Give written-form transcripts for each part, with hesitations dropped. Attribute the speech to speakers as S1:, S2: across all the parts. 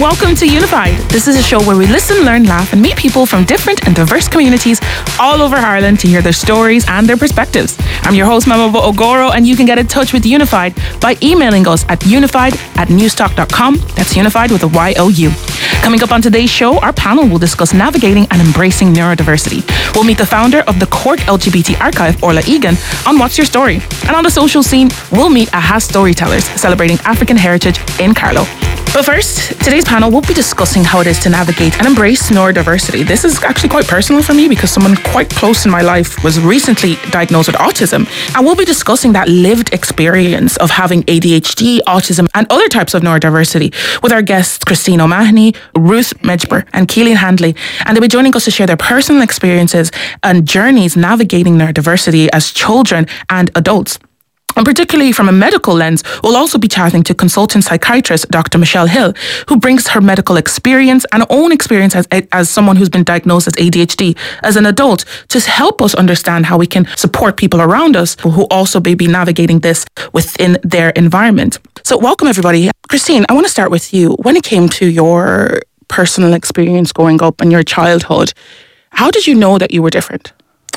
S1: Welcome to Unified. This is a show where we listen, learn, laugh, and meet people from different and diverse communities all over Ireland to hear their stories and their perspectives. I'm your host, Mamabo Ogoro, and you can get in touch with Unified by emailing us at unified@newstalk.com. That's Unified with a Y-O-U. Coming up on today's show, our panel will discuss navigating and embracing neurodiversity. We'll meet the founder of the Cork LGBT Archive, Orla Egan, on What's Your Story. And on the social scene, we'll meet AHA Storytellers, celebrating African heritage in Carlow. But first, today's panel will be discussing how it is to navigate and embrace neurodiversity. This is actually quite personal for me because someone quite close in my life was recently diagnosed with autism. And we'll be discussing that lived experience of having ADHD, autism, and other types of neurodiversity with our guests Christine O'Mahony, Ruth Medjber, and Keelan Handley. And they'll be joining us to share their personal experiences and journeys navigating neurodiversity as children and adults. And particularly from a medical lens, we'll also be chatting to consultant psychiatrist Dr. Michelle Hill, who brings her medical experience and own experience as someone who's been diagnosed as ADHD as an adult to help us understand how we can support people around us who also may be navigating this within their environment. So welcome, everybody. Christine, I want to start with you. When it came to your personal experience growing up in your childhood, how did you know that you were different?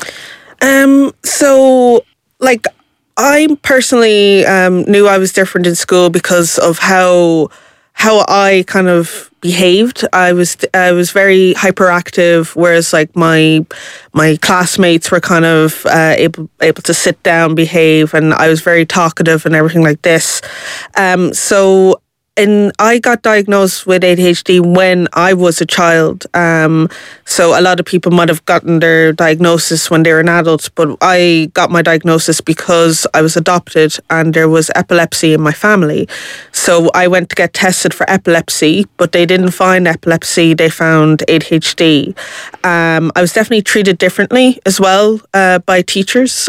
S2: I personally knew I was different in school because of how I kind of behaved. I was very hyperactive, whereas like my classmates were kind of able to sit down, behave, and I was very talkative and everything like this. And I got diagnosed with ADHD when I was a child. So a lot of people might have gotten their diagnosis when they were an adult, but I got my diagnosis because I was adopted and there was epilepsy in my family. So I went to get tested for epilepsy, but they didn't find epilepsy. They found ADHD. I was definitely treated differently as well by teachers.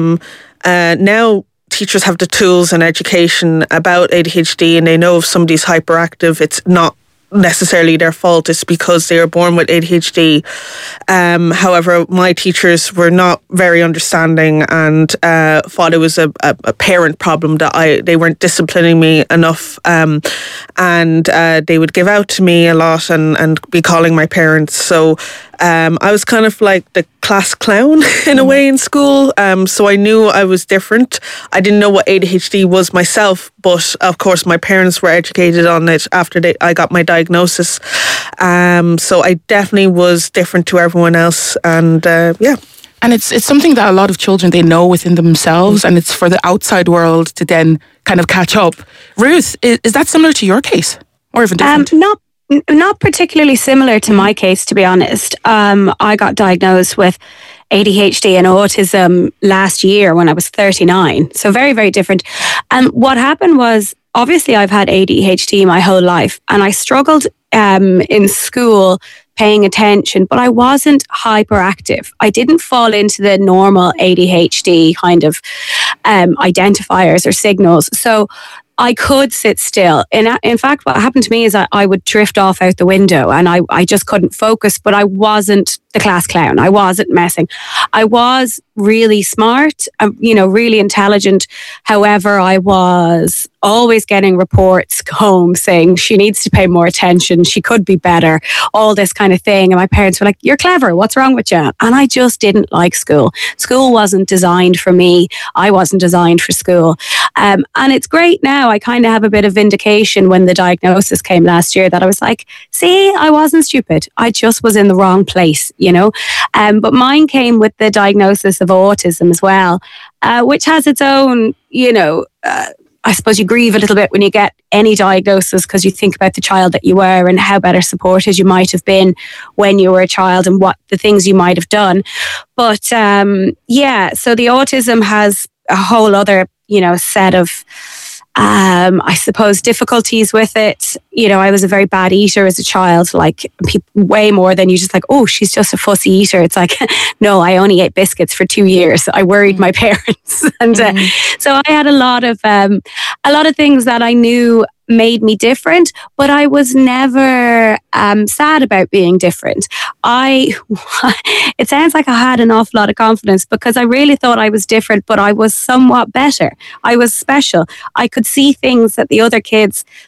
S2: Now, teachers have the tools and education about ADHD, and they know if somebody's hyperactive, it's not necessarily their fault. It's because they were born with ADHD. However, my teachers were not very understanding and thought it was a parent problem that they weren't disciplining me enough, and they would give out to me a lot and be calling my parents. So I was kind of like the class clown in a way in school. So I knew I was different. I didn't know what ADHD was myself, but of course my parents were educated on it after I got my diagnosis. So I definitely was different to everyone else, and yeah.
S1: And it's something that a lot of children, they know within themselves, and it's for the outside world to then kind of catch up. Ruth, is that similar to your case, or even different?
S3: Not particularly similar to my case, to be honest. I got diagnosed with ADHD and autism last year when I was 39. So very, very different. And what happened was, obviously I've had ADHD my whole life, and I struggled in school paying attention, but I wasn't hyperactive. I didn't fall into the normal ADHD kind of identifiers or signals. So I could sit still. In fact, what happened to me is I would drift off out the window, and I just couldn't focus, but I wasn't the class clown. I wasn't messing. I was really smart, really intelligent. However, I was always getting reports home saying she needs to pay more attention, she could be better, all this kind of thing. And my parents were like, "You're clever, what's wrong with you?" And I just didn't like school. School wasn't designed for me. I wasn't designed for school. And it's great now. I kind of have a bit of vindication when the diagnosis came last year that I was like, see, I wasn't stupid. I just was in the wrong place, But mine came with the diagnosis of autism as well, which has its own, I suppose you grieve a little bit when you get any diagnosis because you think about the child that you were and how better supported you might have been when you were a child and what the things you might have done. But so the autism has a whole other, set of I suppose difficulties with it. I was a very bad eater as a child, like way more than you just like, oh, she's just a fussy eater. It's like, no, I only ate biscuits for 2 years. I worried my parents. And so I had a lot of things that I knew made me different, but I was never sad about being different. It sounds like I had an awful lot of confidence because I really thought I was different, but I was somewhat better. I was special. I could see things that the other kids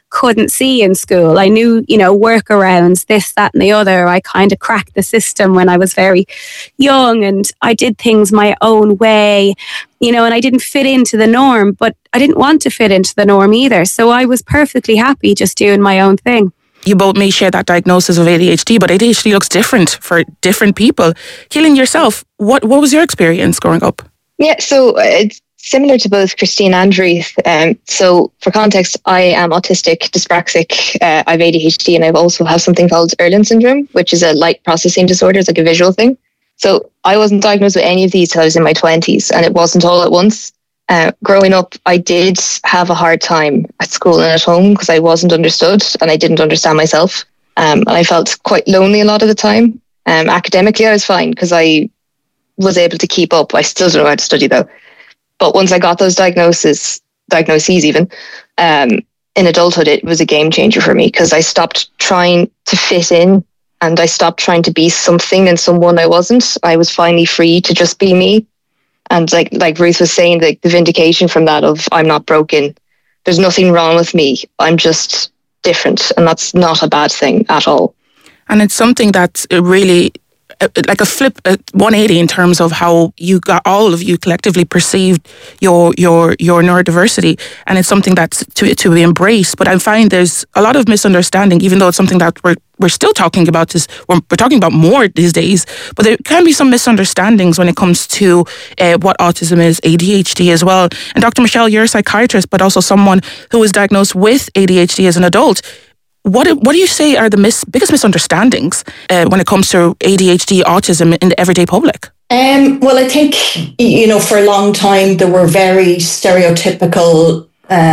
S3: couldn't see in school. I knew, workarounds, this, that, and the other. I kind of cracked the system when I was very young, and I did things my own way, and I didn't fit into the norm, but I didn't want to fit into the norm either. So I was perfectly happy just doing my own thing.
S1: You both may share that diagnosis of ADHD, but ADHD looks different for different people. Keelan, yourself, what was your experience growing up?
S4: Yeah, so it's similar to both Christine and Ruth. So for context, I am autistic, dyspraxic, I have ADHD, and I also have something called Irlen syndrome, which is a light processing disorder. It's like a visual thing. So I wasn't diagnosed with any of these till I was in my 20s, and it wasn't all at once. Growing up, I did have a hard time at school and at home because I wasn't understood and I didn't understand myself. And I felt quite lonely a lot of the time. Academically, I was fine because I was able to keep up. I still don't know how to study though. But once I got those diagnoses even, in adulthood, it was a game changer for me because I stopped trying to fit in and I stopped trying to be something and someone I wasn't. I was finally free to just be me. And like Ruth was saying, the vindication from that of I'm not broken. There's nothing wrong with me. I'm just different. And that's not a bad thing at all.
S1: And it's something that's really like a flip 180 in terms of how all of you collectively perceived your neurodiversity, and it's something that's to be embraced. But I find there's a lot of misunderstanding, even though it's something that we're still talking about. We're talking about more these days, but there can be some misunderstandings when it comes to what autism is, ADHD as well. And Dr. Michelle, you're a psychiatrist, but also someone who was diagnosed with ADHD as an adult. What do you say are the biggest misunderstandings when it comes to ADHD, autism in the everyday public?
S5: Well, I think, for a long time there were very stereotypical,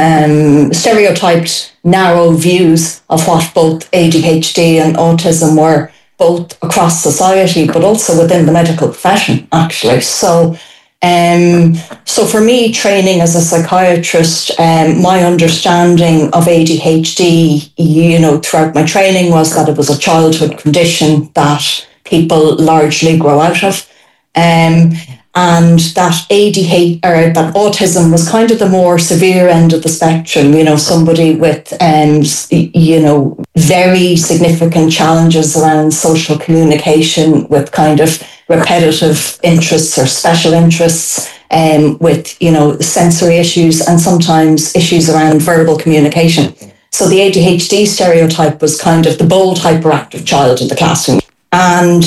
S5: stereotyped, narrow views of what both ADHD and autism were, both across society, but also within the medical profession, actually. So for me, training as a psychiatrist, my understanding of ADHD, throughout my training was that it was a childhood condition that people largely grow out of. And that that autism was kind of the more severe end of the spectrum, somebody with, very significant challenges around social communication with kind of repetitive interests or special interests, with, sensory issues and sometimes issues around verbal communication. So the ADHD stereotype was kind of the bold, hyperactive child in the classroom. And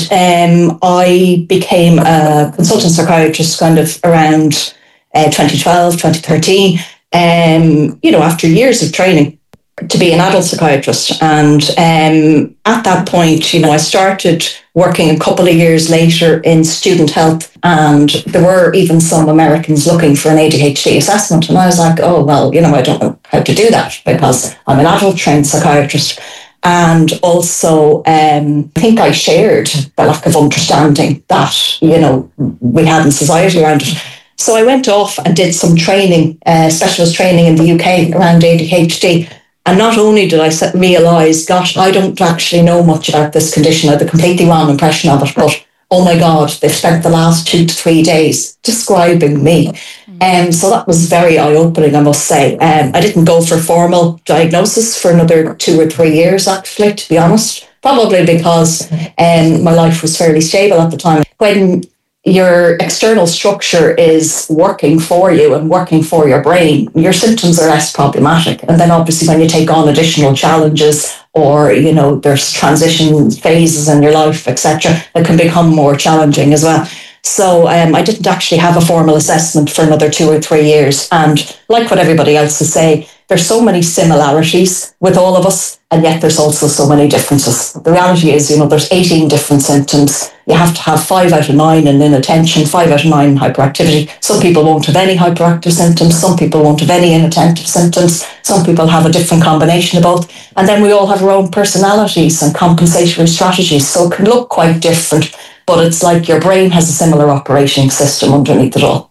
S5: I became a consultant psychiatrist kind of around 2012, 2013, after years of training to be an adult psychiatrist. And at that point, I started working a couple of years later in student health, and there were even some Americans looking for an ADHD assessment. And I was like, oh, well, I don't know how to do that because I'm an adult trained psychiatrist. And also, I think I shared the lack of understanding that, we had in society around it. So I went off and did some training, specialist training in the UK around ADHD. And not only did I realise, gosh, I don't actually know much about this condition. I had a completely wrong impression of it. But, oh my God, they've spent the last 2 to 3 days describing me. So that was very eye-opening, I must say. I didn't go for formal diagnosis for another 2 or 3 years, actually, to be honest. Probably because my life was fairly stable at the time. When your external structure is working for you and working for your brain, your symptoms are less problematic. And then obviously when you take on additional challenges or, there's transition phases in your life, etc., that can become more challenging as well. So I didn't actually have a formal assessment for another 2 or 3 years. And like what everybody else is saying, there's so many similarities with all of us, and yet there's also so many differences. The reality is, there's 18 different symptoms. You have to have 5 out of 9 in inattention, 5 out of 9 in hyperactivity. Some people won't have any hyperactive symptoms. Some people won't have any inattentive symptoms. Some people have a different combination of both. And then we all have our own personalities and compensatory strategies. So it can look quite different, but it's like your brain has a similar operating system underneath it all.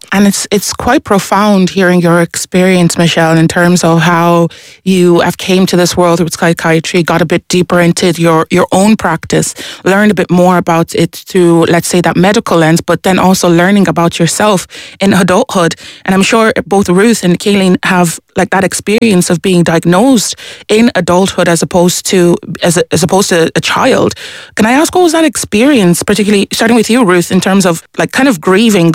S1: And it's quite profound hearing your experience, Michelle, in terms of how you have came to this world with psychiatry, got a bit deeper into your own practice, learned a bit more about it through, let's say, that medical lens, but then also learning about yourself in adulthood. And I'm sure both Ruth and Kayleen have like that experience of being diagnosed in adulthood as opposed to a child. Can I ask, what was that experience, particularly starting with you, Ruth, in terms of like kind of grieving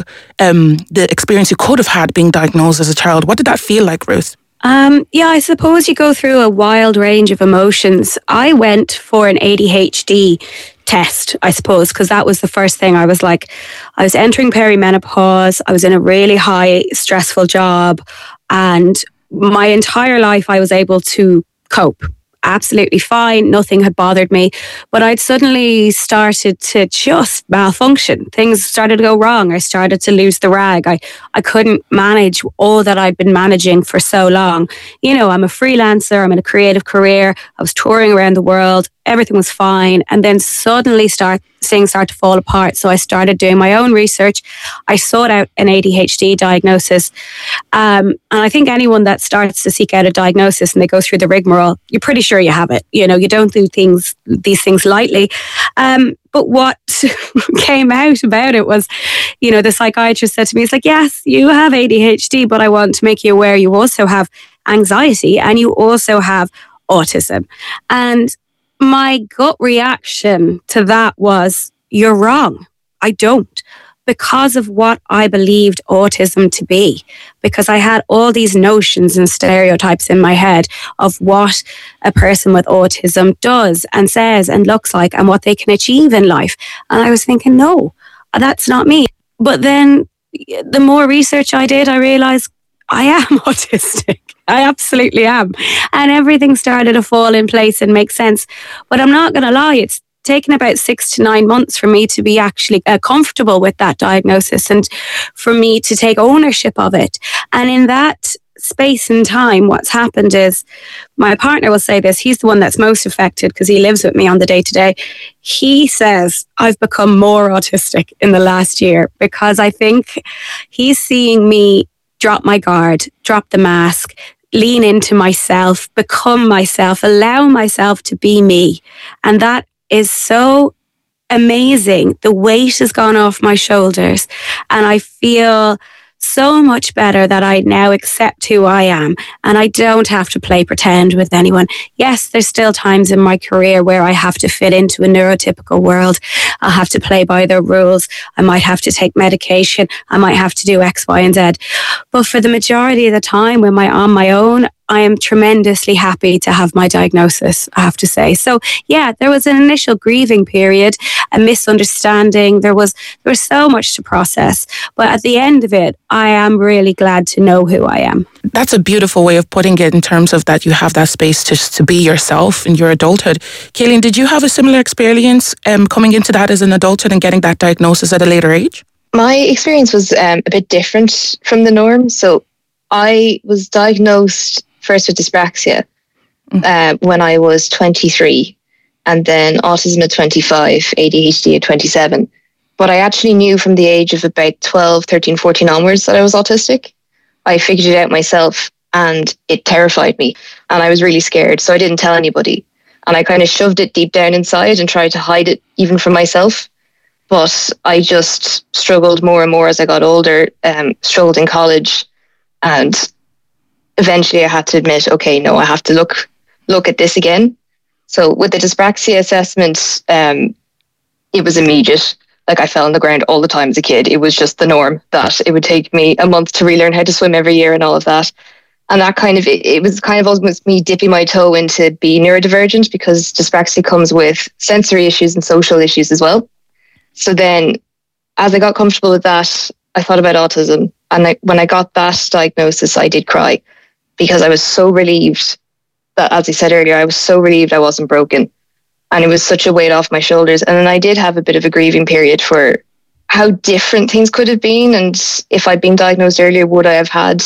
S1: the experience you could have had being diagnosed as a child? What did that feel like, Ruth?
S3: Yeah, I suppose you go through a wild range of emotions. I went for an ADHD test, I suppose, because that was the first thing. I was entering perimenopause. I was in a really high stressful job, and my entire life I was able to cope absolutely fine. Nothing had bothered me, but I'd suddenly started to just malfunction. Things started to go wrong. I started to lose the rag. I couldn't manage all that I'd been managing for so long. You know, I'm a freelancer. I'm in a creative career. I was touring around the world. Everything was fine. And then suddenly things start to fall apart. So I started doing my own research. I sought out an ADHD diagnosis. And I think anyone that starts to seek out a diagnosis and they go through the rigmarole, you're pretty sure you have it. You know, you don't do these things lightly. But what came out about it was, you know, the psychiatrist said to me, he's like, yes, you have ADHD, but I want to make you aware you also have anxiety and you also have autism. And my gut reaction to that was, you're wrong. I don't. Because of what I believed autism to be. Because I had all these notions and stereotypes in my head of what a person with autism does and says and looks like and what they can achieve in life. And I was thinking, no, that's not me. But then the more research I did, I realized I am autistic. I absolutely am. And everything started to fall in place and make sense. But I'm not going to lie, it's taken about 6 to 9 months for me to be actually comfortable with that diagnosis and for me to take ownership of it. And in that space and time, what's happened is, my partner will say this, he's the one that's most affected because he lives with me on the day-to-day. He says, I've become more autistic in the last year because I think he's seeing me drop my guard, drop the mask, lean into myself, become myself, allow myself to be me. And that is so amazing. The weight has gone off my shoulders and I feel so much better that I now accept who I am and I don't have to play pretend with anyone. Yes, there's still times in my career where I have to fit into a neurotypical world. I'll have to play by their rules. I might have to take medication. I might have to do X, Y, and Z. But for the majority of the time when I'm on my own, I am tremendously happy to have my diagnosis, I have to say. So yeah, there was an initial grieving period, a misunderstanding. There was so much to process. But at the end of it, I am really glad to know who I am.
S1: That's a beautiful way of putting it in terms of that you have that space to be yourself in your adulthood. Kayleen, did you have a similar experience coming into that as an adulthood and getting that diagnosis at a later age?
S4: My experience was a bit different from the norm. So I was diagnosed first with dyspraxia when I was 23, and then autism at 25, ADHD at 27. But I actually knew from the age of about 12, 13, 14 onwards that I was autistic. I figured it out myself and it terrified me and I was really scared. So I didn't tell anybody and I kind of shoved it deep down inside and tried to hide it even from myself. But I just struggled more and more as I got older, struggled in college, and eventually I had to admit, okay, no, I have to look at this again. So with the dyspraxia assessment, it was immediate. Like I fell on the ground all the time as a kid. It was just the norm that it would take me a month to relearn how to swim every year and all of that. And that it was kind of almost me dipping my toe into being neurodivergent because dyspraxia comes with sensory issues and social issues as well. So then as I got comfortable with that, I thought about autism. And when I got that diagnosis, I did cry because I was so relieved that, as I said earlier, I was so relieved I wasn't broken. And it was such a weight off my shoulders. And then I did have a bit of a grieving period for how different things could have been. And if I'd been diagnosed earlier, would I have had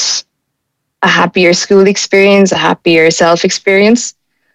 S4: a happier school experience, a happier self-experience?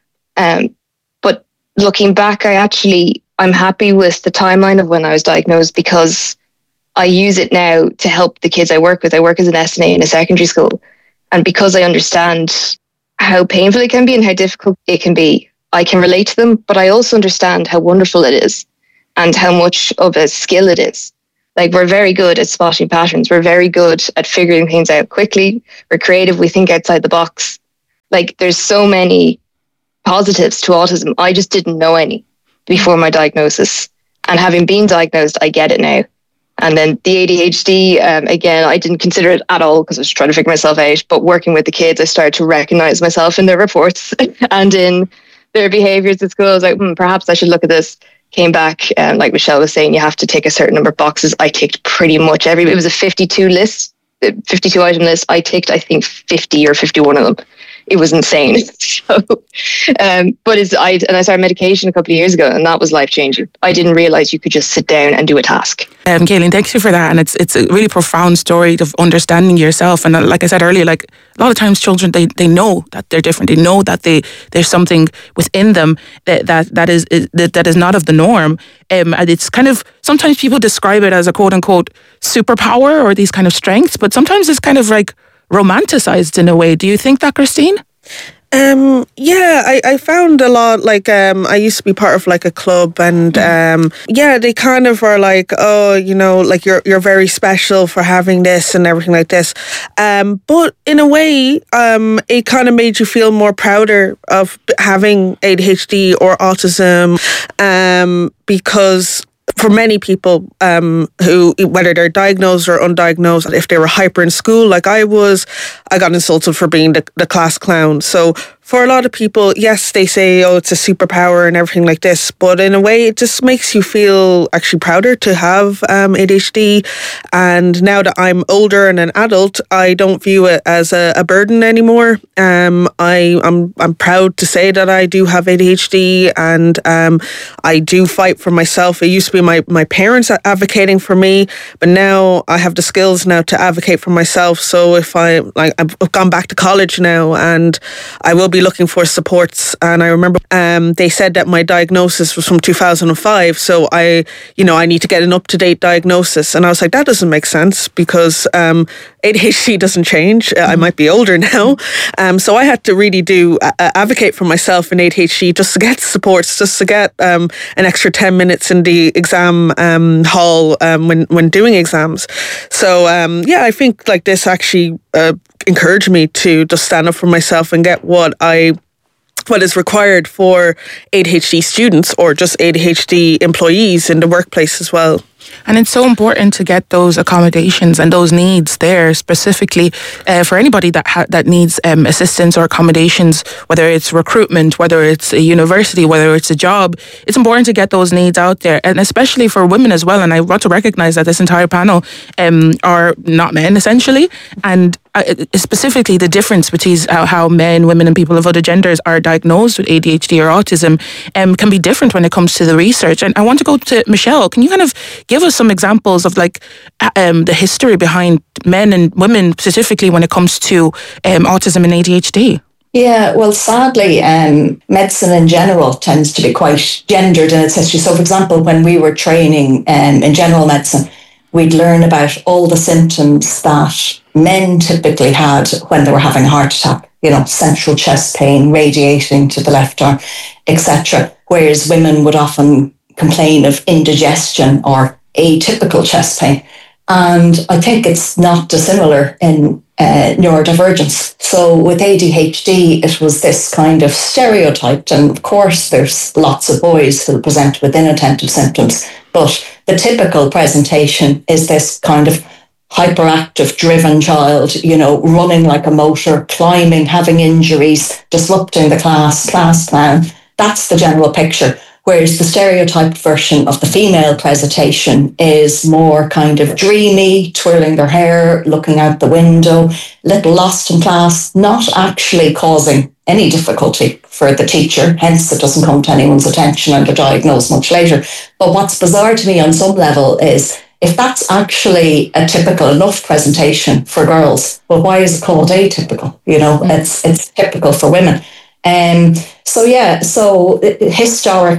S4: But looking back, I'm happy with the timeline of when I was diagnosed because I use it now to help the kids I work with. I work as an SNA in a secondary school. And because I understand how painful it can be and how difficult it can be, I can relate to them, but I also understand how wonderful it is and how much of a skill it is. Like, we're very good at spotting patterns. We're very good at figuring things out quickly. We're creative. We think outside the box. Like, there's so many positives to autism. I just didn't know any before my diagnosis. And having been diagnosed, I get it now. And then the ADHD, again, I didn't consider it at all because I was trying to figure myself out. But working with the kids, I started to recognize myself in their reports and in their behaviors at school. I was like, perhaps I should look at this. Came back, like Michelle was saying, you have to tick a certain number of boxes. I ticked pretty much it was a 52 item list. I ticked, I think, 50 or 51 of them. It was insane. So, but I started medication a couple of years ago, and that was life changing. I didn't realize you could just sit down and do a task.
S1: Kayleen, thank you for that. And it's a really profound story of understanding yourself. And like I said earlier, like a lot of times children, they know that they're different. They know that there's something within them that is not of the norm. And it's kind of, sometimes people describe it as a quote unquote superpower or these kind of strengths, but sometimes it's kind of like romanticized in a way. Do you think that, Christine?
S2: I found a lot, like, I used to be part of like a club, and they kind of were like, oh, you know, like you're very special for having this and everything like this. But in a way, it kind of made you feel more prouder of having ADHD or autism, because for many people who, whether they're diagnosed or undiagnosed, if they were hyper in school, like I got insulted for being the class clown. So for a lot of people, yes, they say, oh, it's a superpower and everything like this, but in a way, it just makes you feel actually prouder to have ADHD. And now that I'm older and an adult, I don't view it as a burden anymore. I'm proud to say that I do have ADHD, and I do fight for myself. It used to be my parents advocating for me, but now I have the skills now to advocate for myself. So if I've gone back to college now, and I will be looking for supports. And I remember they said that my diagnosis was from 2005, so I need to get an up-to-date diagnosis. And I was like, that doesn't make sense, because ADHD doesn't change. I might be older now, so I had to really advocate for myself in ADHD, just to get supports, just to get an extra 10 minutes in the exam hall when doing exams. So I think like this actually encouraged me to just stand up for myself and get what is required for ADHD students or just ADHD employees in the workplace as well.
S1: And it's so important to get those accommodations and those needs there, specifically for anybody that needs assistance or accommodations, whether it's recruitment, whether it's a university, whether it's a job. It's important to get those needs out there, and especially for women as well. And I want to recognise that this entire panel are not men, essentially, and specifically the difference between how men, women and people of other genders are diagnosed with ADHD or autism can be different when it comes to the research. And I want to go to Michelle. Can you kind of give us some examples of like the history behind men and women specifically when it comes to autism and ADHD?
S5: Yeah, well, sadly, medicine in general tends to be quite gendered in its history. So, for example, when we were training in general medicine, we'd learn about all the symptoms that men typically had when they were having a heart attack, central chest pain, radiating to the left arm, etc. Whereas women would often complain of indigestion or atypical chest pain. And I think it's not dissimilar in neurodivergence. So with ADHD, it was this kind of stereotyped, and of course there's lots of boys who present with inattentive symptoms, but the typical presentation is this kind of hyperactive, driven child, running like a motor, climbing, having injuries, disrupting the class plan. That's the general picture. Whereas the stereotyped version of the female presentation is more kind of dreamy, twirling their hair, looking out the window, little lost in class, not actually causing any difficulty for the teacher. Hence, it doesn't come to anyone's attention and they're diagnosed much later. But what's bizarre to me on some level is, if that's actually a typical enough presentation for girls, well, why is it called atypical? It's typical for women. So historically,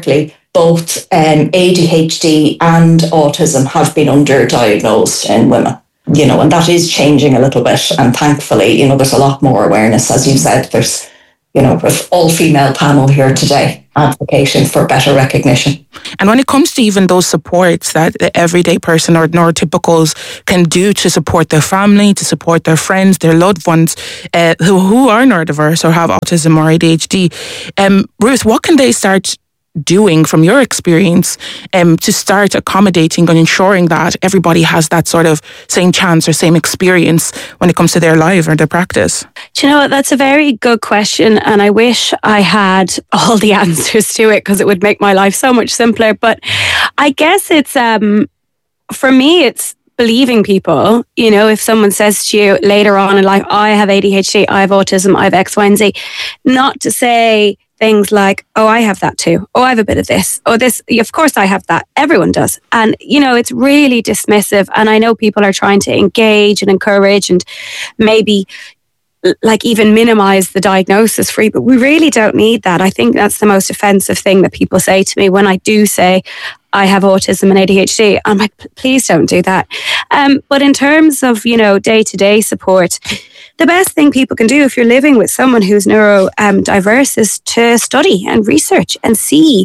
S5: both ADHD and autism have been underdiagnosed in women. And that is changing a little bit. And thankfully, there's a lot more awareness. As you said, there's, with all-female panel here today advocating for better recognition.
S1: And when it comes to even those supports that the everyday person or neurotypicals can do to support their family, to support their friends, their loved ones who are neurodiverse or have autism or ADHD, Ruth, what can they start doing from your experience to start accommodating and ensuring that everybody has that sort of same chance or same experience when it comes to their life or their practice?
S3: Do you know what? That's a very good question, and I wish I had all the answers to it because it would make my life so much simpler. But I guess it's for me, it's believing people. If someone says to you later on in life, I have ADHD, I have autism, I have X, Y, and Z, not to say things like, oh, I have that too. Oh, I have a bit of this. Oh, this, of course I have that. Everyone does. And, it's really dismissive. And I know people are trying to engage and encourage and maybe like even minimize the diagnosis for you, but we really don't need that. I think that's the most offensive thing that people say to me when I do say I have autism and ADHD. I'm like, please don't do that. But in terms of, day-to-day support, the best thing people can do if you're living with someone who's neurodiverse is to study and research and see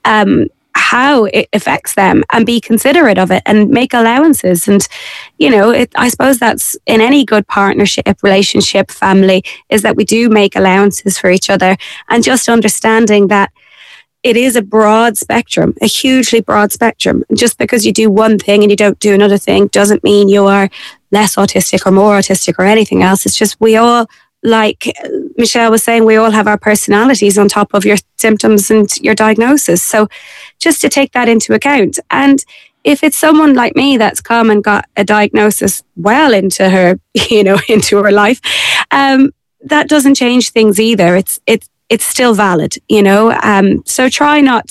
S3: how it affects them and be considerate of it and make allowances. And, I suppose that's in any good partnership, relationship, family, is that we do make allowances for each other, and just understanding that it is a broad spectrum, a hugely broad spectrum. Just because you do one thing and you don't do another thing doesn't mean you are less autistic or more autistic or anything else. It's just we all, like Michelle was saying, we all have our personalities on top of your symptoms and your diagnosis. So just to take that into account. And if it's someone like me that's come and got a diagnosis well into her, into her life, that doesn't change things either. It's still valid, so try not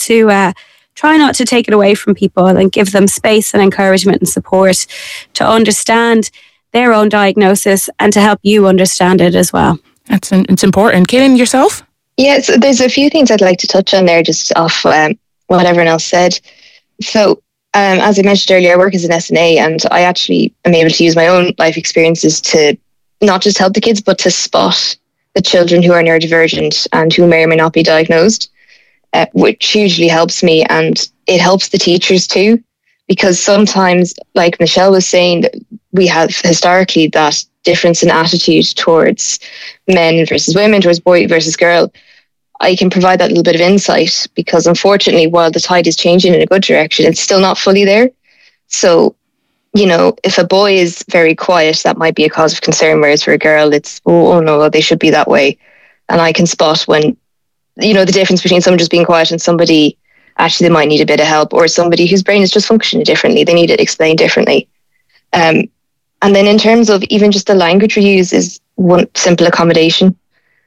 S3: to take it away from people and give them space and encouragement and support to understand their own diagnosis and to help you understand it as well.
S1: It's important. Kaylin, yourself?
S4: Yes, there's a few things I'd like to touch on there just off what everyone else said. So as I mentioned earlier, I work as an SNA, and I actually am able to use my own life experiences to not just help the kids, but to spot the children who are neurodivergent and who may or may not be diagnosed, which hugely helps me, and it helps the teachers too, because sometimes, like Michelle was saying, we have historically that difference in attitude towards men versus women, towards boy versus girl. I can provide that little bit of insight because unfortunately, while the tide is changing in a good direction, it's still not fully there. So, if a boy is very quiet, that might be a cause of concern, whereas for a girl, it's, oh no, they should be that way. And I can spot when, the difference between someone just being quiet and somebody, actually, they might need a bit of help, or somebody whose brain is just functioning differently. They need it explained differently. And then in terms of even just the language we use is one simple accommodation.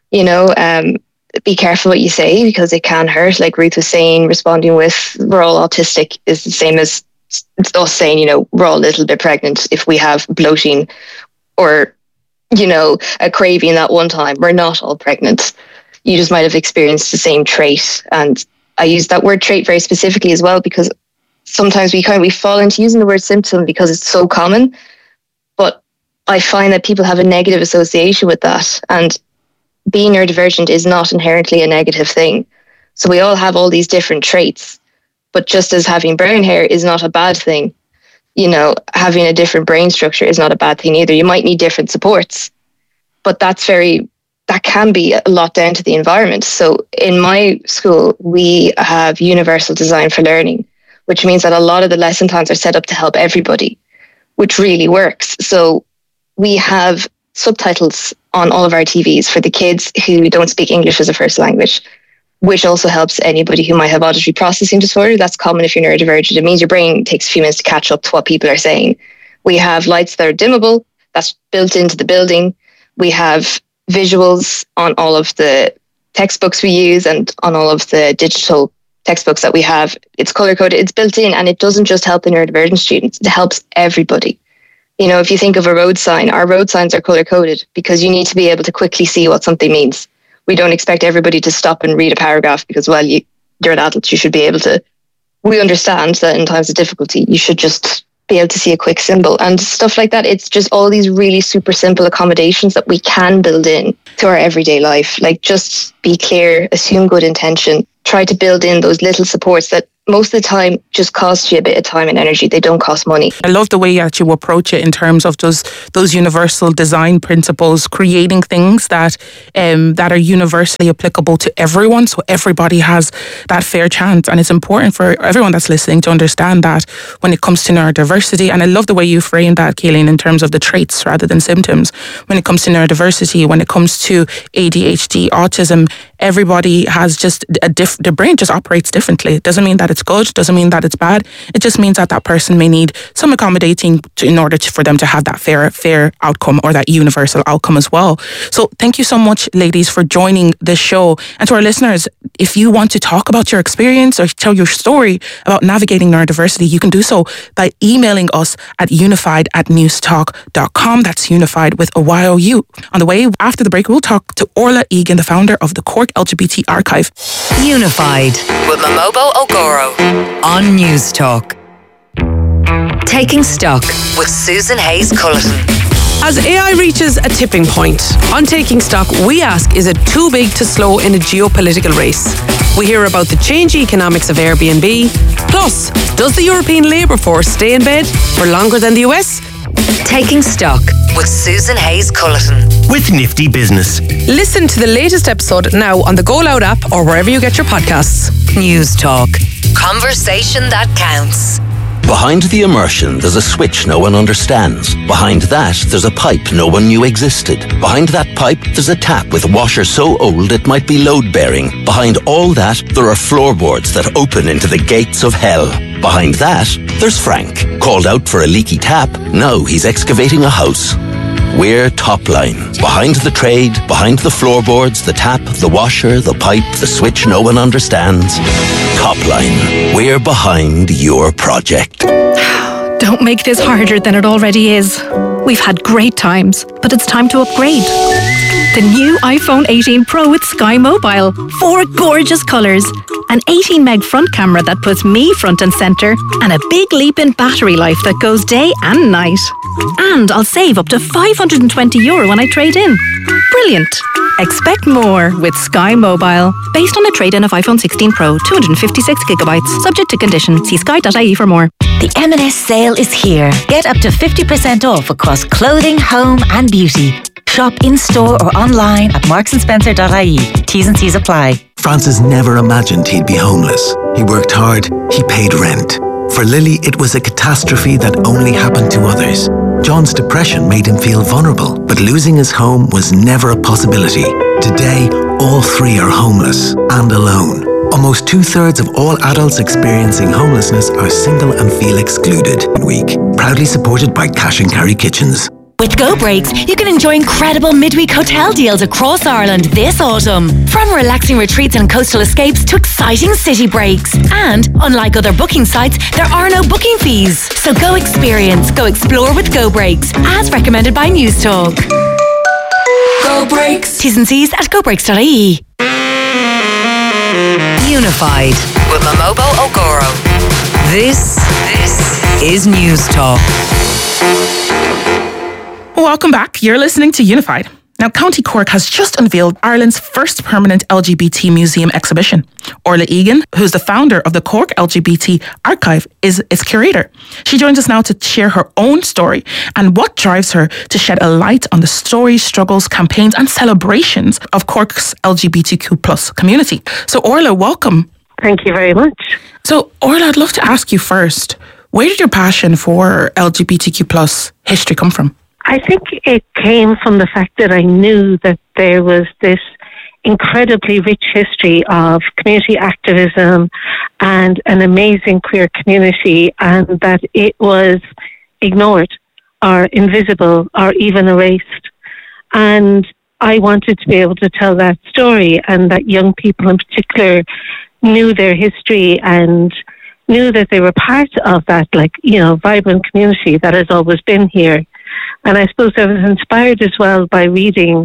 S4: Be careful what you say because it can hurt. Like Ruth was saying, responding with, we're all autistic is the same as us saying, we're all a little bit pregnant if we have bloating or, a craving that one time. We're not all pregnant. You just might have experienced the same trait. And I use that word trait very specifically as well because sometimes we fall into using the word symptom because it's so common. But I find that people have a negative association with that. And being neurodivergent is not inherently a negative thing. So we all have all these different traits. But just as having brown hair is not a bad thing, having a different brain structure is not a bad thing either. You might need different supports, but that can be a lot down to the environment. So in my school, we have universal design for learning, which means that a lot of the lesson plans are set up to help everybody, which really works. So we have subtitles on all of our TVs for the kids who don't speak English as a first language, which also helps anybody who might have auditory processing disorder. That's common if you're neurodivergent. It means your brain takes a few minutes to catch up to what people are saying. We have lights that are dimmable. That's built into the building. We have visuals on all of the textbooks we use and on all of the digital textbooks that we have. It's color-coded, it's built in, and it doesn't just help the neurodivergent students. It helps everybody. If you think of a road sign, our road signs are color-coded because you need to be able to quickly see what something means. We don't expect everybody to stop and read a paragraph because, well, you're an adult, you should be able to we understand that in times of difficulty, you should just be able to see a quick symbol and stuff like that. It's just all these really super simple accommodations that we can build in to our everyday life. Like, just be clear, assume good intention, try to build in those little supports that most of the time just cost you a bit of time and energy. They don't cost money.
S1: I love the way that you approach it in terms of those universal design principles, creating things that are universally applicable to everyone, so everybody has that fair chance. And it's important for everyone that's listening to understand that when it comes to neurodiversity. And I love the way you frame that, Caoilinn, in terms of the traits rather than symptoms. When it comes to neurodiversity, when it comes to ADHD, autism, everybody has just the brain just operates differently. It doesn't mean that it's good, doesn't mean that it's bad. It just means that person may need some accommodating in order for them to have that fair outcome, or that universal outcome as well. So thank you so much, ladies, for joining the show. And to our listeners, if you want to talk about your experience or tell your story about navigating neurodiversity, you can do so by emailing us at unified@newstalk.com. That's unified with a Y-O-U. On the way, after the break, we'll talk to Orla Egan, the founder of the Cork LGBT Archive.
S6: Unified with Mamobo Ogoro on News Talk. Taking Stock with Susan Hayes-Culleton.
S7: As AI reaches a tipping point, on Taking Stock, we ask, is it too big to slow in a geopolitical race? We hear about the changing economics of Airbnb. Plus, does the European labour force stay in bed for longer than the US?
S6: Taking Stock with Susan Hayes-Culleton.
S8: With Nifty Business.
S7: Listen to the latest episode now on the Go Loud app or wherever you get your podcasts.
S6: News Talk. Conversation that counts.
S9: Behind the immersion, there's a switch no one understands. Behind that, there's a pipe no one knew existed. Behind that pipe, there's a tap with a washer so old it might be load-bearing. Behind all that, there are floorboards that open into the gates of hell. Behind that, there's Frank. Called out for a leaky tap, now he's excavating a house. We're Topline. Behind the trade, behind the floorboards, the tap, the washer, the pipe, the switch no one understands. Topline. We're behind your project.
S10: Don't make this harder than it already is. We've had great times, but it's time to upgrade. The new iPhone 18 Pro with Sky Mobile. 4 gorgeous colours. An 18 meg front camera that puts me front and centre. And a big leap in battery life that goes day and night. And I'll save up to €520 when I trade in. Brilliant. Expect more with Sky Mobile. Based on a trade-in of iPhone 16 Pro, 256GB. Subject to condition. See sky.ie for more.
S11: The M&S sale is here. Get up to 50% off across clothing, home and beauty. Shop in-store or online at marksandspencer.ie. T's and C's apply.
S12: Francis never imagined he'd be homeless. He worked hard, he paid rent. For Lily, it was a catastrophe that only happened to others. John's depression made him feel vulnerable, but losing his home was never a possibility. Today, all three are homeless and alone. Almost 2/3 of all adults experiencing homelessness are single and feel excluded. Week, proudly supported by Cash and Carry Kitchens.
S11: With Go Breaks, you can enjoy incredible midweek hotel deals across Ireland this autumn. From relaxing retreats and coastal escapes to exciting city breaks. And, unlike other booking sites, there are no booking fees. So go experience, go explore with Go Breaks, as recommended by News Talk.
S6: Go Breaks.
S11: T's and C's at gobreaks.ie.
S6: Unified with Mamobo Ogoro. This is News Talk.
S1: Welcome back. You're listening to Unified. Now, County Cork has just unveiled Ireland's first permanent LGBT museum exhibition. Orla Egan, who's the founder of the Cork LGBT Archive, is its curator. She joins us now to share her own story and what drives her to shed a light on the stories, struggles, campaigns and celebrations of Cork's LGBTQ+ community. So Orla, welcome.
S13: Thank you very much.
S1: So Orla, I'd love to ask you first, where did your passion for LGBTQ+ history come from?
S13: I think it came from the fact that I knew that there was this incredibly rich history of community activism and an amazing queer community, and that it was ignored or invisible or even erased. And I wanted to be able to tell that story, and that young people in particular knew their history and knew that they were part of that, vibrant community that has always been here. And I suppose I was inspired as well by reading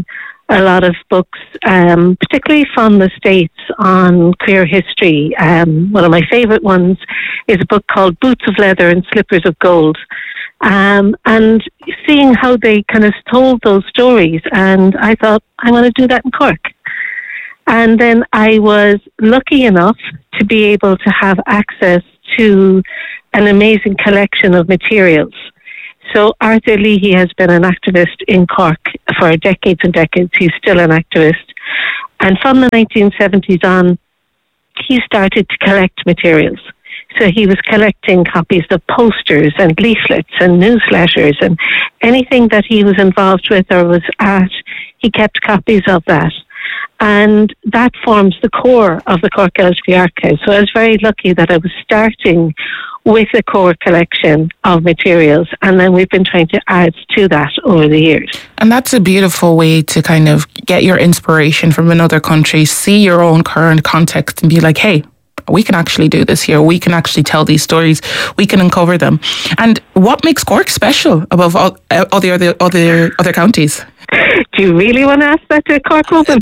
S13: a lot of books, particularly from the States, on queer history. One of my favourite ones is a book called Boots of Leather and Slippers of Gold. And seeing how they kind of told those stories, and I thought, I want to do that in Cork. And then I was lucky enough to be able to have access to an amazing collection of materials. So Arthur Leahy has been an activist in Cork for decades and decades. He's still an activist. And from the 1970s on, he started to collect materials. So he was collecting copies of posters and leaflets and newsletters, and anything that he was involved with or was at, he kept copies of that. And that forms the core of the Cork LGBT Archive. So I was very lucky that I was starting with a core collection of materials, and then we've been trying to add to that over the years.
S1: And that's a beautiful way to kind of get your inspiration from another country, see your own current context and be like, hey, we can actually do this here. We can actually tell these stories. We can uncover them. And what makes Cork special above all other counties?
S13: Do you really want to ask that to a Cork woman?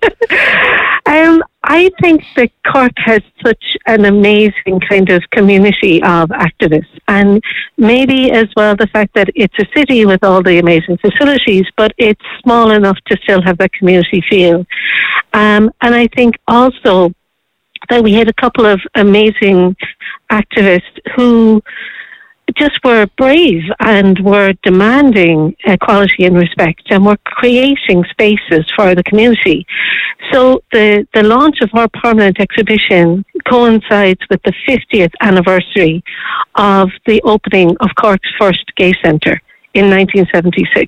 S13: I think that Cork has such an amazing kind of community of activists, and maybe as well the fact that it's a city with all the amazing facilities, but it's small enough to still have that community feel. And I think also that we had a couple of amazing activists who just were brave and were demanding equality and respect and were creating spaces for the community. So the launch of our permanent exhibition coincides with the 50th anniversary of the opening of Cork's first gay centre in 1976.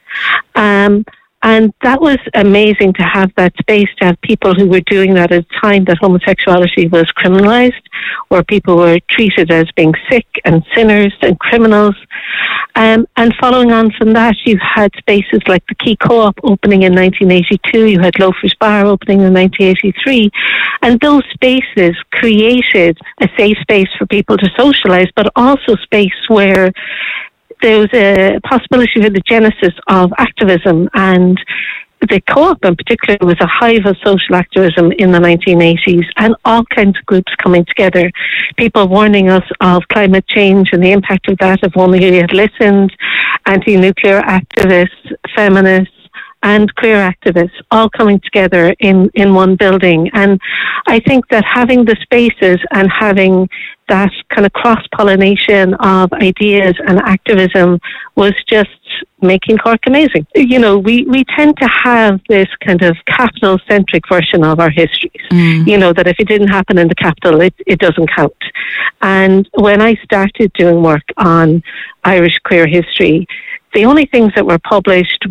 S13: And that was amazing to have that space, to have people who were doing that at a time that homosexuality was criminalised, where people were treated as being sick and sinners and criminals. And following on from that, you had spaces like the Quay Co-op opening in 1982, you had Loafers Bar opening in 1983, and those spaces created a safe space for people to socialise, but also space where there was a possibility for the genesis of activism, and the Co-op in particular was a hive of social activism in the 1980s, and all kinds of groups coming together. People warning us of climate change and the impact of that, if only we had listened, anti-nuclear activists, feminists, and queer activists all coming together in one building. And I think that having the spaces and having that kind of cross-pollination of ideas and activism was just making Cork amazing. You know, we tend to have this kind of capital-centric version of our histories. You know, that if it didn't happen in the capital, it doesn't count. And when I started doing work on Irish queer history, the only things that were published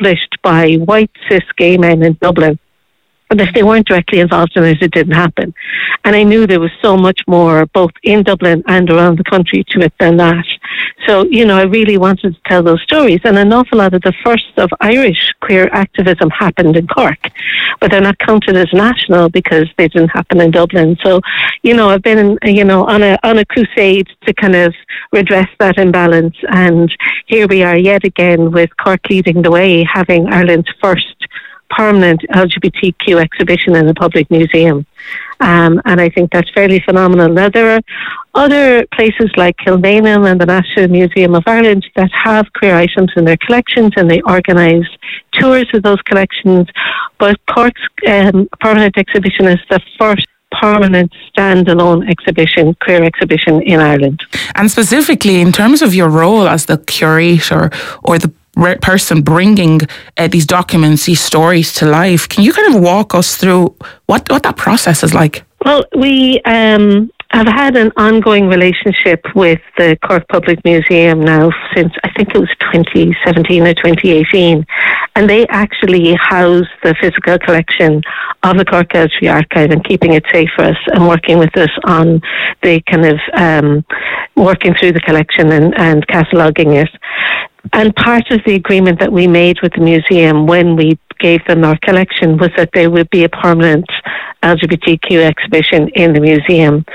S13: by white cis gay men in Dublin. And if they weren't directly involved in it, it didn't happen. And I knew there was so much more, both in Dublin and around the country, to it than that. So, you know, I really wanted to tell those stories. And an awful lot of the first of Irish queer activism happened in Cork. But they're not counted as national because they didn't happen in Dublin. So, you know, I've been, on a crusade to kind of redress that imbalance. And here we are yet again with Cork leading the way, having Ireland's first permanent LGBTQ exhibition in a public museum. And I think that's fairly phenomenal. Now, there are other places like Kilmainham and the National Museum of Ireland that have queer items in their collections, and they organise tours of those collections. But Cork's permanent exhibition is the first permanent standalone exhibition, queer exhibition in Ireland.
S1: And specifically in terms of your role as the curator or the person bringing these documents, these stories to life, can you kind of walk us through what that process is like?
S13: Well, we have had an ongoing relationship with the Cork Public Museum now since I think it was 2017 or 2018, and they actually house the physical collection of the Cork LGBT Archive and keeping it safe for us and working with us on the kind of working through the collection and cataloguing it. And part of the agreement that we made with the museum when we gave them our collection was that there would be a permanent LGBTQ exhibition in the museum.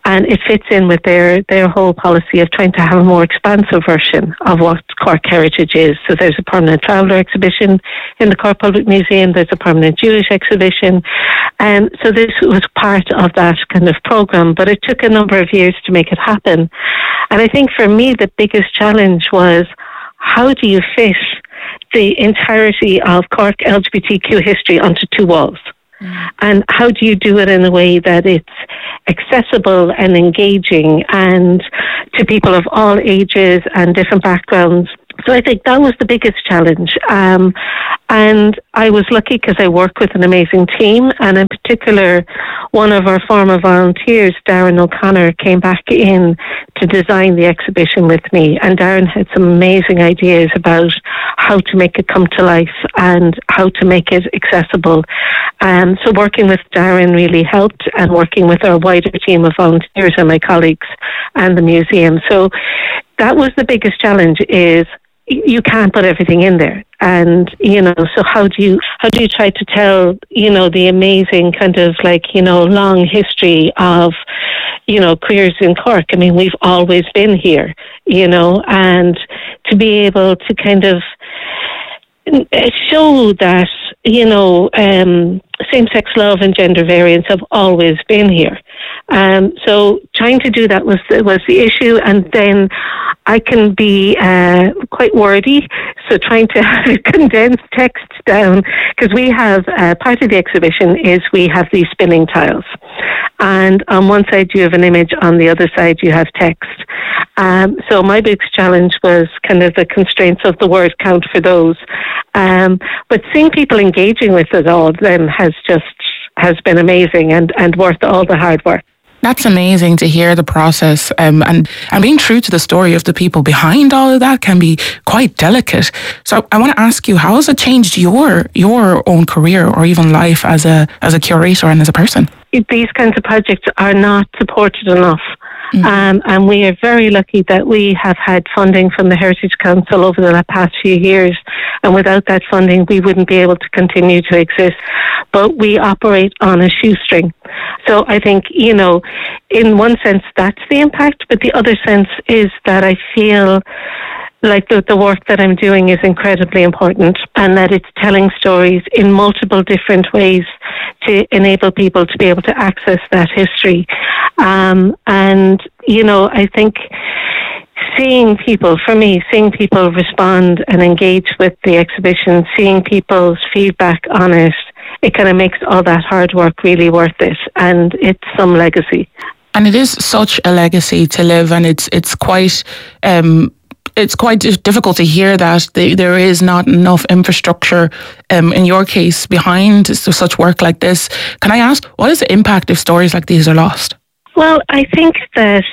S13: And it fits in with their whole policy of trying to have a more expansive version of what Cork Heritage is. So there's a permanent traveller exhibition in the Cork Public Museum, there's a permanent Jewish exhibition. And so this was part of that kind of programme, but it took a number of years to make it happen. And I think for me, the biggest challenge was, how do you fit the entirety of Cork LGBTQ history onto 2 walls? And how do you do it in a way that it's accessible and engaging and to people of all ages and different backgrounds? So I think that was the biggest challenge. And I was lucky because I work with an amazing team, and in particular, one of our former volunteers, Darren O'Connor, came back in to design the exhibition with me. And Darren had some amazing ideas about how to make it come to life and how to make it accessible. So working with Darren really helped, and working with our wider team of volunteers and my colleagues and the museum. So that was the biggest challenge, is you can't put everything in there. And, so how do you try to tell, the amazing kind of long history of, queers in Cork? I mean, we've always been here, and to be able to kind of show that, same-sex love and gender variance have always been here. So trying to do that was the issue, and then I can be quite wordy, so trying to condense text down, because we have part of the exhibition is we have these spinning tiles, and on one side you have an image, on the other side you have text. So my big challenge was kind of the constraints of the word count for those, but seeing people engaging with it all then has been amazing and worth all the hard work.
S1: That's amazing to hear the process, and being true to the story of the people behind all of that can be quite delicate. So I want to ask you, how has it changed your own career or even life as a curator and as a person?
S13: These kinds of projects are not supported enough. And we are very lucky that we have had funding from the Heritage Council over the past few years. And without that funding, we wouldn't be able to continue to exist. But we operate on a shoestring. So I think, in one sense, that's the impact. But the other sense is that I feel like the work that I'm doing is incredibly important, and that it's telling stories in multiple different ways to enable people to be able to access that history. And, I think seeing people respond and engage with the exhibition, seeing people's feedback on it, it kind of makes all that hard work really worth it, and it's some legacy.
S1: And it is such a legacy to live, and it's quite difficult to hear that there is not enough infrastructure, in your case, behind such work like this. Can I ask, what is the impact if stories like these are lost?
S13: Well, I think that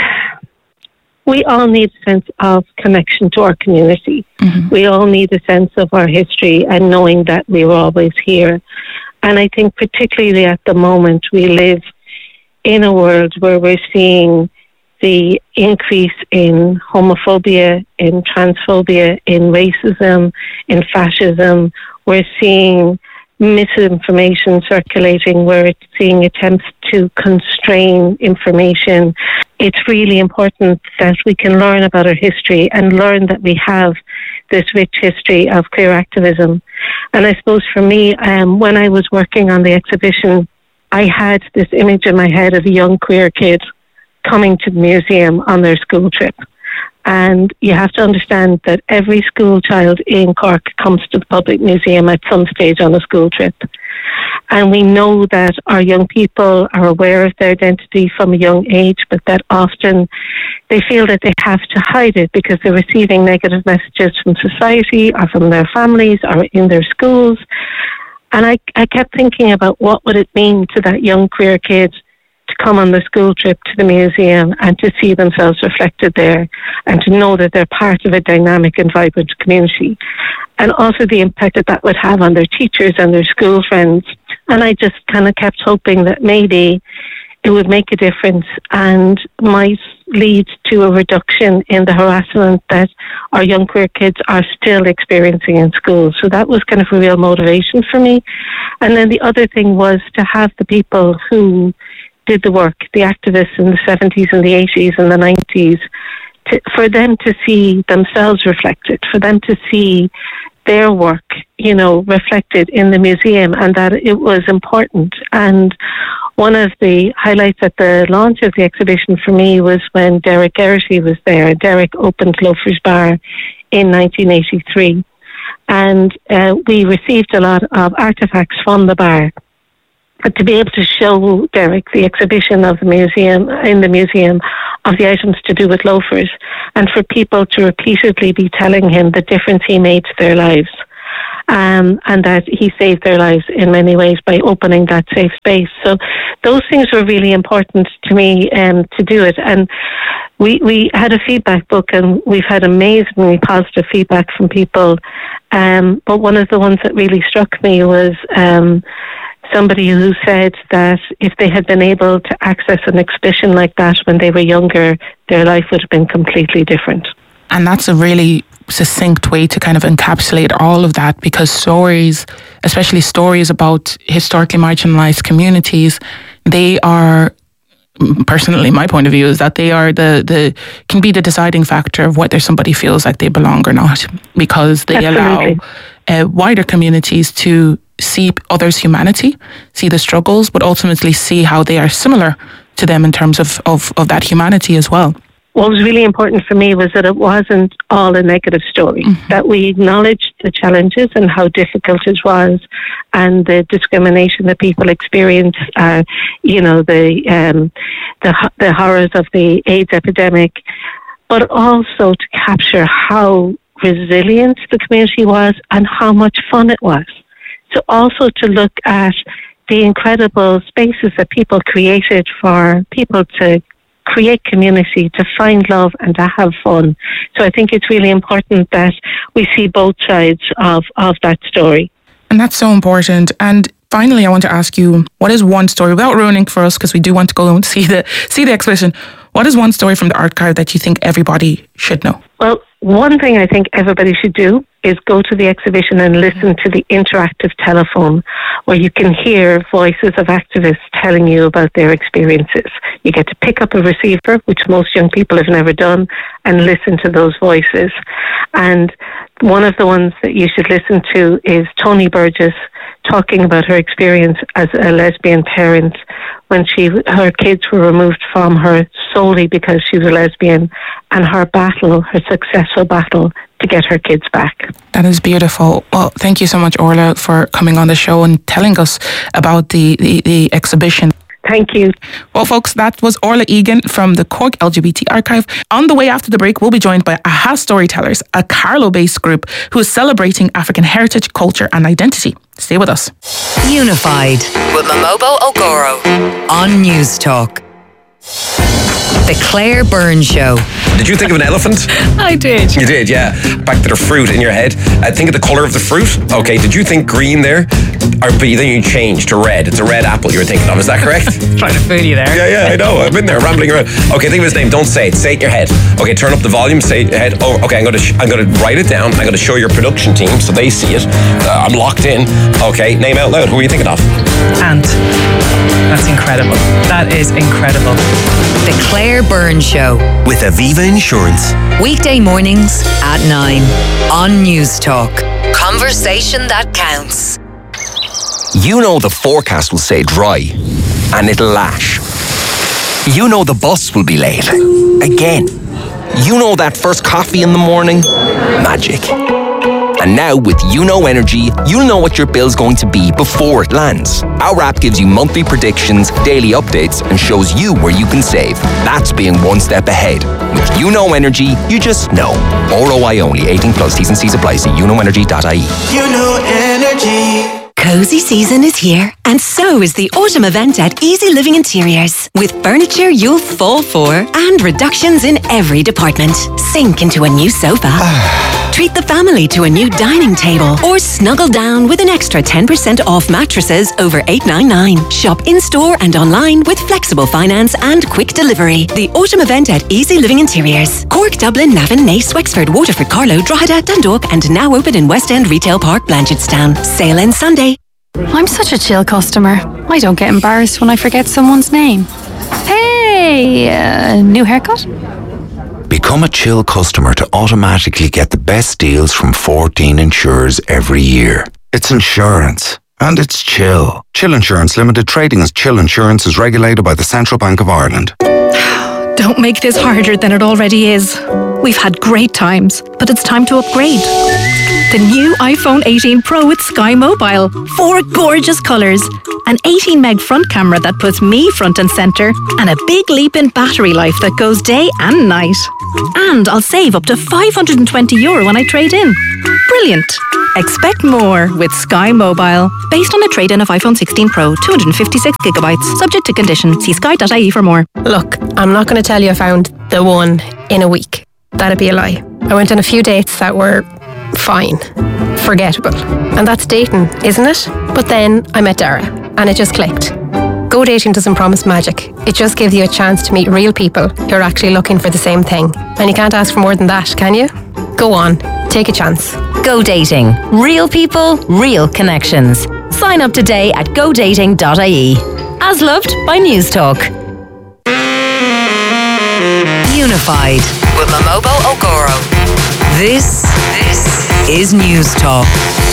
S13: we all need a sense of connection to our community. Mm-hmm. We all need a sense of our history and knowing that we were always here. And I think particularly at the moment, we live in a world where we're seeing the increase in homophobia, in transphobia, in racism, in fascism. We're seeing misinformation circulating, we're seeing attempts to constrain information. It's really important that we can learn about our history and learn that we have this rich history of queer activism. And I suppose for me, when I was working on the exhibition, I had this image in my head of a young queer kid coming to the museum on their school trip. And you have to understand that every school child in Cork comes to the Public Museum at some stage on a school trip. And we know that our young people are aware of their identity from a young age, but that often they feel that they have to hide it because they're receiving negative messages from society or from their families or in their schools. And I kept thinking about what would it mean to that young queer kid to come on the school trip to the museum and to see themselves reflected there and to know that they're part of a dynamic and vibrant community, and also the impact that would have on their teachers and their school friends. And I just kind of kept hoping that maybe it would make a difference and might lead to a reduction in the harassment that our young queer kids are still experiencing in school. So that was kind of a real motivation for me. And then the other thing was to have the people who did the work, the activists in the 70s and the 80s and the 90s, for them to see themselves reflected, for them to see their work, reflected in the museum, and that it was important. And one of the highlights at the launch of the exhibition for me was when Derek Geraghty was there. Derek opened Loafers Bar in 1983. And we received a lot of artefacts from the bar. But to be able to show Derek the exhibition of the museum, in the museum, of the items to do with loafers, and for people to repeatedly be telling him the difference he made to their lives, and that he saved their lives in many ways by opening that safe space. So those things were really important to me to do it. And we had a feedback book, and we've had amazingly positive feedback from people. But one of the ones that really struck me was somebody who said that if they had been able to access an exhibition like that when they were younger, their life would have been completely different.
S1: And that's a really succinct way to kind of encapsulate all of that, because stories, especially stories about historically marginalised communities, they are, personally, my point of view is that they are can be the deciding factor of whether somebody feels like they belong or not, because they allow wider communities to see others' humanity, see the struggles, but ultimately see how they are similar to them in terms of that humanity as well.
S13: What was really important for me was that it wasn't all a negative story, that we acknowledged the challenges and how difficult it was, and the discrimination that people experience, the horrors of the AIDS epidemic, but also to capture how resilient the community was and how much fun it was. So also to look at the incredible spaces that people created for people to create community, to find love and to have fun. So I think it's really important that we see both sides of that story.
S1: And that's so important. And finally, I want to ask you, what is one story, without ruining for us, because we do want to go and see the exhibition, what is one story from the archive that you think everybody should know?
S13: Well, one thing I think everybody should do is go to the exhibition and listen to the interactive telephone, where you can hear voices of activists telling you about their experiences. You get to pick up a receiver, which most young people have never done, and listen to those voices. And one of the ones that you should listen to is Tony Burgess talking about her experience as a lesbian parent when her kids were removed from her solely because she was a lesbian, and her successful battle to get her kids back.
S1: That is beautiful. Well, thank you so much, Orla, for coming on the show and telling us about the exhibition.
S13: Thank you.
S1: Well, folks, that was Orla Egan from the Cork LGBT Archive. On the way after the break, we'll be joined by AHA Storytellers, a Carlow-based group who is celebrating African heritage, culture and identity. Stay with us.
S6: Unified with Momobo Ogoro on News Talk. The Claire Byrne Show.
S8: Did you think of an elephant?
S10: I did.
S8: You did, yeah. Back to the fruit in your head. Think of the colour of the fruit. Okay, did you think green there? But then you changed to red. It's a red apple you were thinking of. Is that correct?
S10: Trying to fool you there.
S8: Yeah, I know. I've been there, rambling around. Okay, think of his name. Don't say it. Say it in your head. Okay, turn up the volume. Say it in your head. Oh, okay. I'm going to write it down. I'm going to show your production team so they see it. I'm locked in. Okay, name out loud. Who are you thinking of?
S10: Ant. That's incredible. That is incredible.
S6: The Claire Byrne Show
S12: with Aviva Insurance.
S6: Weekday mornings at 9 on News Talk. Conversation that counts.
S14: You know the forecast will say dry and it'll lash. You know the bus will be late. Again. You know that first coffee in the morning? Magic. And now with YouKnow Energy, you'll know what your bill's going to be before it lands. Our app gives you monthly predictions, daily updates, and shows you where you can save. That's being one step ahead. With YouKnow Energy, you just know. ROI only. 18 plus. T's and C's apply. See youknowenergy.ie.
S15: YouKnow Energy.
S16: Cozy season is here, and so is the autumn event at Easy Living Interiors. With furniture you'll fall for and reductions in every department. Sink into a new sofa. Treat the family to a new dining table, or snuggle down with an extra 10% off mattresses over $8.99. Shop in-store and online with flexible finance and quick delivery. The autumn event at Easy Living Interiors. Cork, Dublin, Navan, Naas, Wexford, Waterford, Carlow, Drogheda, Dundalk, and now open in West End Retail Park, Blanchardstown. Sale ends Sunday.
S10: I'm such a chill customer. I don't get embarrassed when I forget someone's name. Hey, new haircut?
S17: Become a chill customer to automatically get the best deals from 14 insurers every year. It's insurance. And it's Chill. Chill Insurance Limited, trading as Chill Insurance, is regulated by the Central Bank of Ireland.
S10: Don't make this harder than it already is. We've had great times, but it's time to upgrade. The new iPhone 18 Pro with Sky Mobile. 4 gorgeous colours. An 18 meg front camera that puts me front and centre. And a big leap in battery life that goes day and night. And I'll save up to €520 when I trade in. Brilliant. Expect more with Sky Mobile. Based on a trade-in of iPhone 16 Pro, 256GB. Subject to condition. See sky.ie for more.
S18: Look, I'm not going to tell you I found the one in a week. That'd be a lie. I went on a few dates that were fine, forgettable. And that's dating, isn't it? But then I met Dara, and it just clicked. Go dating doesn't promise magic. It just gives you a chance to meet real people who are actually looking for the same thing. And you can't ask for more than that, can you? Go on, take a chance.
S11: Go dating. Real people, real connections. Sign up today at godating.ie. As loved by News Talk.
S6: Unified with Mamobo Okoro. This is News Talk.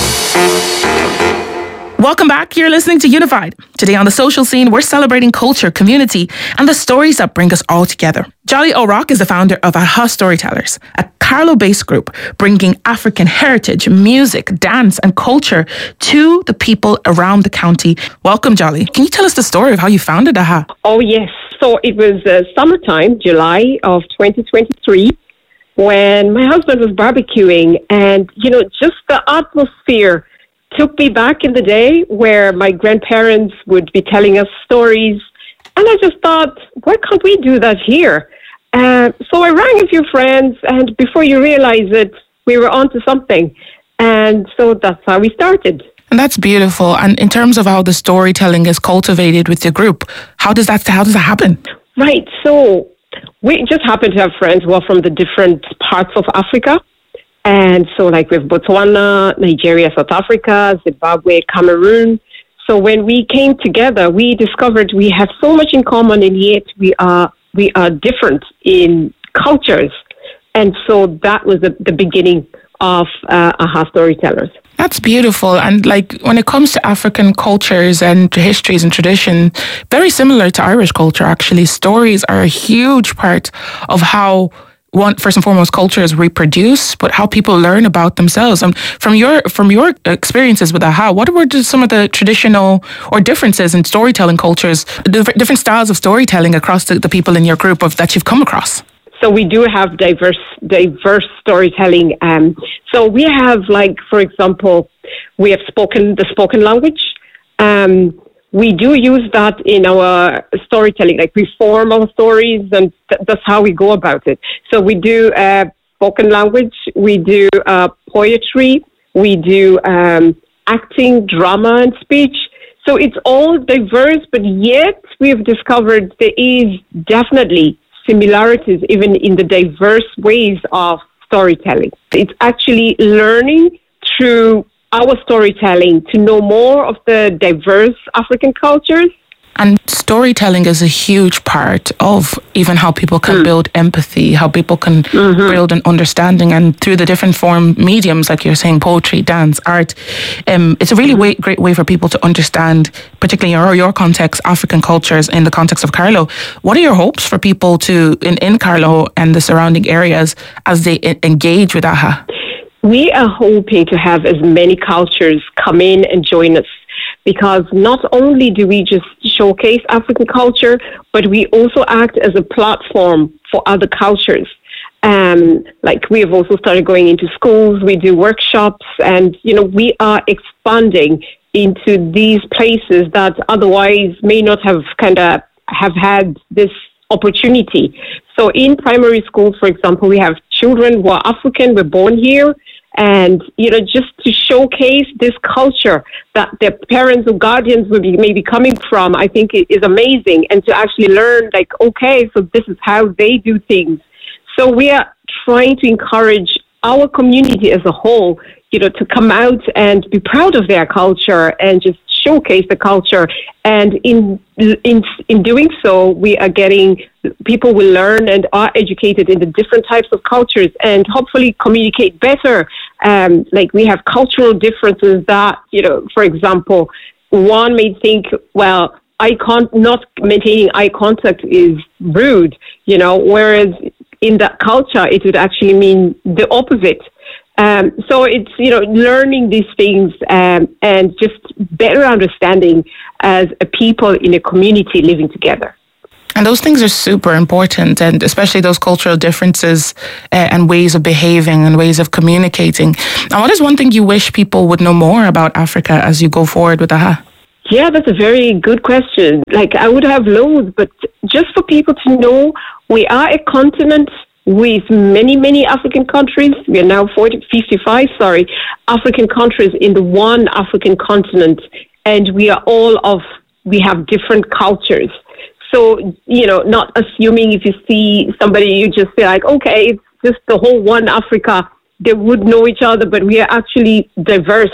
S1: Welcome back. You're listening to Unified. Today on the social scene, we're celebrating culture, community, and the stories that bring us all together. Jolly O'Rourke is the founder of Aha Storytellers, a Carlow-based group bringing African heritage, music, dance, and culture to the people around the county. Welcome, Jolly. Can you tell us the story of how you founded Aha?
S19: Oh, yes. So it was summertime, July of 2023, when my husband was barbecuing, and, just the atmosphere took me back in the day where my grandparents would be telling us stories. And I just thought, why can't we do that here? So I rang a few friends, and before you realize it, we were onto something. And so that's how we started.
S1: And that's beautiful. And in terms of how the storytelling is cultivated with your group, how does that happen?
S19: Right. So we just happen to have friends who are from the different parts of Africa. And so like we have Botswana, Nigeria, South Africa, Zimbabwe, Cameroon. So when we came together, we discovered we have so much in common, and yet we are different in cultures. And so that was the beginning of Aha Storytellers.
S1: That's beautiful. And like when it comes to African cultures and histories and tradition, very similar to Irish culture, actually, stories are a huge part of how first and foremost, culture is reproduced, but how people learn about themselves. And from your experiences with Aha, what were some of the traditional or differences in storytelling cultures, different styles of storytelling across the people in your group that you've come across?
S19: So we do have diverse storytelling. So we have, like, for example, we have the spoken language. We do use that in our storytelling, like we form our stories, and that's how we go about it. So we do spoken language, we do poetry, we do acting, drama, and speech. So it's all diverse, but yet we have discovered there is definitely similarities even in the diverse ways of storytelling. It's actually learning through our storytelling to know more of the diverse African cultures.
S1: And storytelling is a huge part of even how people can build empathy, how people can build an understanding, and through the different mediums, like you're saying, poetry, dance, art. It's a really great way for people to understand, particularly in your context, African cultures in the context of Carlow. What are your hopes for people in Carlow and the surrounding areas as they engage with Aha?
S19: We are hoping to have as many cultures come in and join us, because not only do we just showcase African culture, but we also act as a platform for other cultures. Like we have also started going into schools, we do workshops, and we are expanding into these places that otherwise may not have have had this opportunity. So in primary schools, for example, we have children who are African, were born here, and just to showcase this culture that their parents or guardians will be maybe coming from, I think it is amazing. And to actually learn, like, okay, so this is how they do things. So we are trying to encourage our community as a whole, to come out and be proud of their culture and just showcase the culture. And in doing so, we are getting, people will learn and are educated in the different types of cultures and hopefully communicate better. Like we have cultural differences that, for example, one may think, well, not maintaining eye contact is rude, whereas in that culture, it would actually mean the opposite. So it's, learning these things and just better understanding as a people in a community living together.
S1: And those things are super important, and especially those cultural differences and ways of behaving and ways of communicating. And what is one thing you wish people would know more about Africa as you go forward with AHA?
S19: Yeah, that's a very good question. Like, I would have loads, but just for people to know, we are a continent with many, many African countries. We are now 55 African countries in the one African continent. And we have different cultures. So, not assuming if you see somebody, you just say like, okay, it's just the whole one Africa. They would know each other, but we are actually diverse.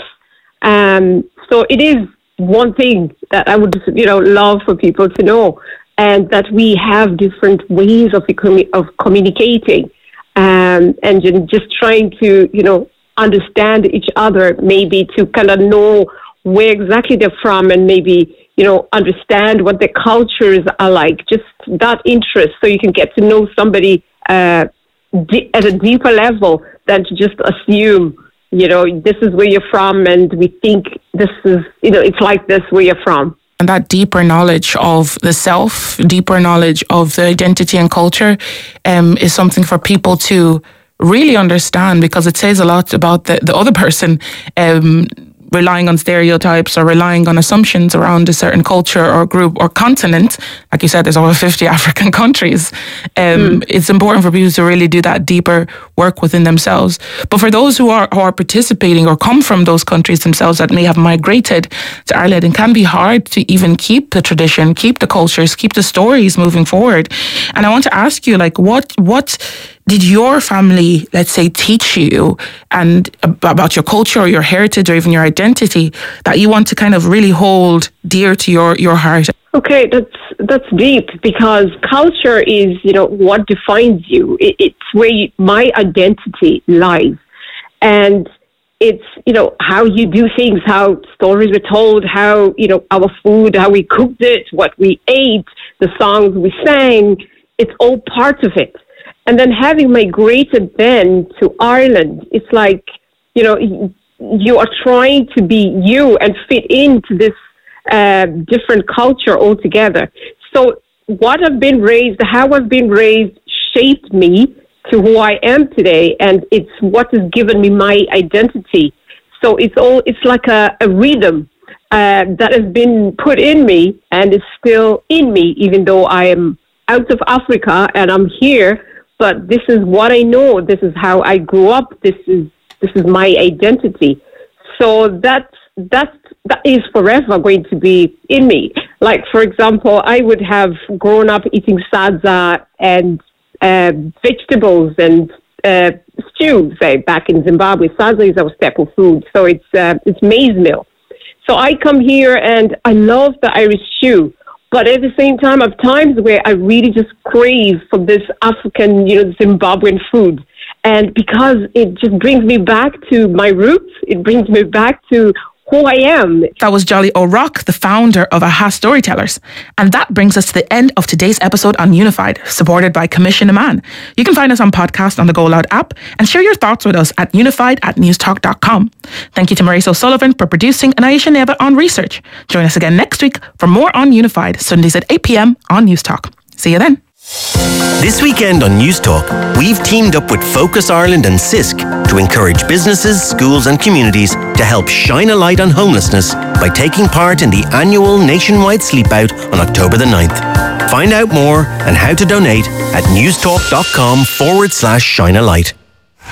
S19: So it is one thing that I would, love for people to know. And that we have different ways of communicating, and just trying to, understand each other, maybe to kind of know where exactly they're from, and maybe, understand what their cultures are like. Just that interest, so you can get to know somebody at a deeper level than to just assume, this is where you're from, and we think this is, it's like this where you're from.
S1: And that deeper knowledge of the self, deeper knowledge of the identity and culture is something for people to really understand, because it says a lot about the other person relying on stereotypes or relying on assumptions around a certain culture or group or continent. Like you said, there's over 50 African countries. It's important for people to really do that deeper work within themselves. But for those who are participating or come from those countries themselves that may have migrated to Ireland, it can be hard to even keep the tradition, keep the cultures, keep the stories moving forward. And I want to ask you, like, what did your family, let's say, teach you and about your culture or your heritage or even your identity that you want to kind of really hold dear to your heart?
S19: Okay, that's deep, because culture is, what defines you. It's where my identity lies. And it's, how you do things, how stories were told, how, our food, how we cooked it, what we ate, the songs we sang. It's all part of it. And then having migrated then to Ireland, it's like, you are trying to be you and fit into this different culture altogether. So how I've been raised shaped me to who I am today, and it's what has given me my identity. So it's like a rhythm that has been put in me and is still in me, even though I am out of Africa and I'm here. But this is what I know. This is how I grew up. This is my identity. So that is forever going to be in me. Like, for example, I would have grown up eating sadza and vegetables and stew, say, back in Zimbabwe. Sadza is our staple food. So it's maize meal. So I come here and I love the Irish stew. But at the same time, I have times where I really just crave for this African, Zimbabwean food. And because it just brings me back to my roots, it brings me back to who I am.
S1: That was Jolly O'Rourke, the founder of AHA Storytellers. And that brings us to the end of today's episode on Unified, supported by Commission a Man. You can find us on podcast on the Go Loud app and share your thoughts with us at unified@newstalk.com. Thank you to Maurice O'Sullivan for producing and Aisha Neva on research. Join us again next week for more on Unified, Sundays at 8 p.m. on Newstalk. See you then.
S20: This weekend on Newstalk, we've teamed up with Focus Ireland and CISC to encourage businesses, schools and communities to help shine a light on homelessness by taking part in the annual nationwide sleep out on October the 9th. Find out more and how to donate at newstalk.com/shine a light.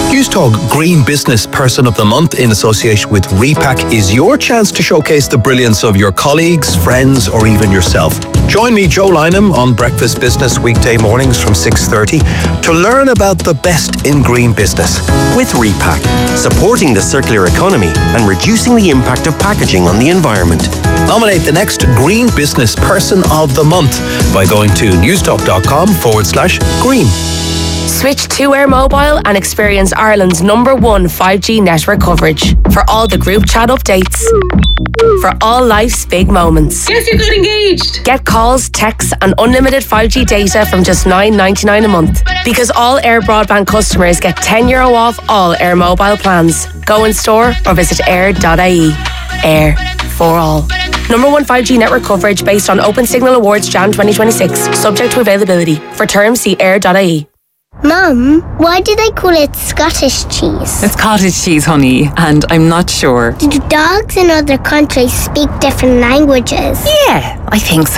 S21: Newstalk Green Business Person of the Month in association with Repack is your chance to showcase the brilliance of your colleagues, friends, or even yourself. Join me, Joe Lynham, on Breakfast Business weekday mornings from 6:30 to learn about the best in green business.
S20: With Repack, supporting the circular economy and reducing the impact of packaging on the environment.
S21: Nominate the next Green Business Person of the Month by going to newstalk.com/green.
S22: Switch to Air Mobile and experience Ireland's #1 5G network coverage for all the group chat updates. For all life's big moments.
S1: Yes, you got engaged.
S22: Get calls, texts and unlimited 5G data from just $9.99 a month. Because all Air broadband customers get €10 off all Air Mobile plans. Go in store or visit air.ie. Air for all. #1 5G network coverage based on Open Signal Awards Jan 2026. Subject to availability. For terms, see air.ie.
S23: Mum, why do they call it Scottish cheese?
S24: It's cottage cheese, honey, and I'm not sure.
S23: Do dogs in other countries speak different languages?
S24: Yeah, I think so.